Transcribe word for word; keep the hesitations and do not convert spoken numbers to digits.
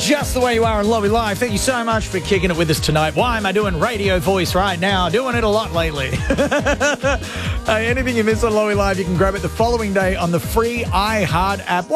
Just the way you are in Lobby Live. Thank you so much for kicking it with us tonight. Why am I doing radio voice right now? Doing it a lot lately. Hey, anything you miss on Lobby Live, you can grab it the following day on the free iHeart app.